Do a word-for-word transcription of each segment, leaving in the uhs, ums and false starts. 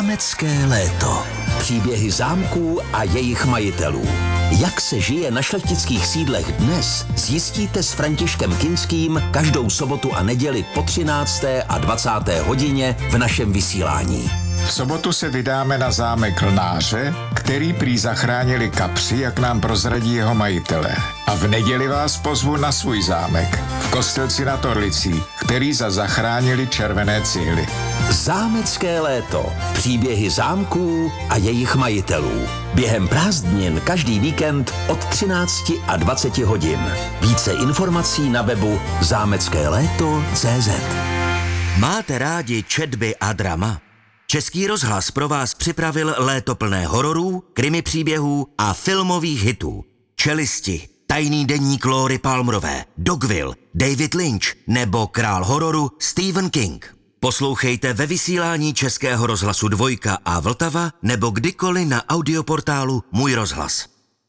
Zámecké léto. Příběhy zámků a jejich majitelů. Jak se žije na šlechtických sídlech dnes, zjistíte s Františkem Kinským každou sobotu a neděli po třinácté a dvacáté hodině v našem vysílání. V sobotu se vydáme na zámek Lnáře, který prý zachránili kapři, jak nám prozradí jeho majitelé. A v neděli vás pozvu na svůj zámek v Kostelci nad Orlicí, který za zachránili červené cihly. Zámecké léto. Příběhy zámků a jejich majitelů. Během prázdnin každý víkend od třinácti a dvaceti hodin. Více informací na webu zámecké léto tečka cé zet. Máte rádi četby a drama? Český rozhlas pro vás připravil léto plné hororů, krimi příběhů a filmových hitů. Čelisti, Tajný deník Lóry Palmerové, Dogville, David Lynch nebo král hororu Stephen King. Poslouchejte ve vysílání Českého rozhlasu Dvojka a Vltava nebo kdykoliv na audioportálu Můj rozhlas.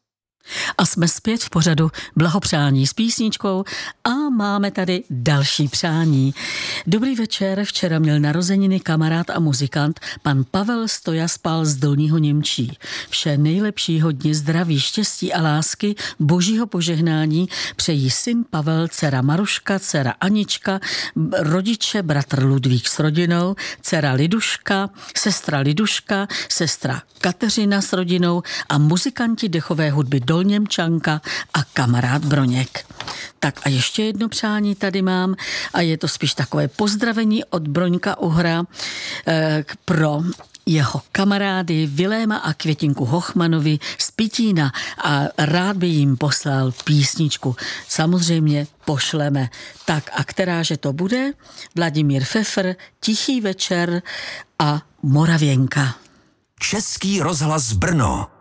A jsme zpět v pořadu Blahopřání s písničkou a máme tady další přání. Dobrý večer, včera měl narozeniny kamarád a muzikant pan Pavel Stojaspal z Dolního Němčí. Vše nejlepší, hodně zdraví, štěstí a lásky, božího požehnání přejí syn Pavel, dcera Maruška, dcera Anička, rodiče bratr Ludvík s rodinou, dcera Liduška, sestra Liduška, sestra Kateřina s rodinou a muzikanti dechové hudby Dolněmčanka a kamarád Broněk. Tak a ještě jedno přání tady mám a je to spíš takové pozdravení od Broňka Uhra eh, pro jeho kamarády Viléma a Květinku Hochmanovi z Pitína a rád by jim poslal písničku. Samozřejmě pošleme. Tak a kteráže to bude? Vladimír Pfeffer, Tichý večer a Moravěnka. Český rozhlas Brno.